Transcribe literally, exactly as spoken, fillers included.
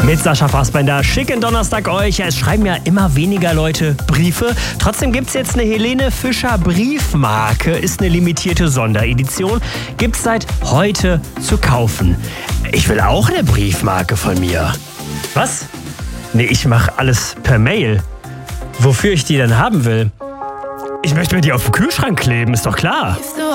Mit Sascha Fassbender. Schicken Donnerstag euch. Es schreiben ja immer weniger Leute Briefe. Trotzdem gibt es jetzt eine Helene Fischer Briefmarke. Ist eine limitierte Sonderedition. Gibt es seit heute zu kaufen. Ich will auch eine Briefmarke von mir. Was? Nee, ich mache alles per Mail. Wofür ich die denn haben will? Ich möchte mir die auf den Kühlschrank kleben, ist doch klar.